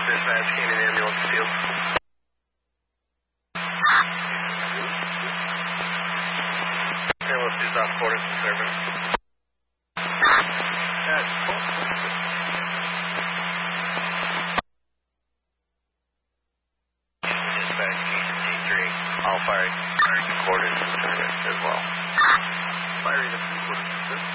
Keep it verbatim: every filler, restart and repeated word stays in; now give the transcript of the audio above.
Dispatch, Canyon Ambulance Field. Ambulance is off quarters to service. That's cool. Dispatch, T three. All fire quarters to service as well. Fire unit quarters.